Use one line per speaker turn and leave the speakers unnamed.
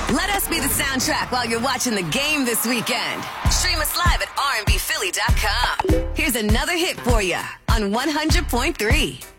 Let us be the soundtrack while you're watching the game this weekend. Stream us live at rnbphilly.com. Here's another hit for you on 100.3.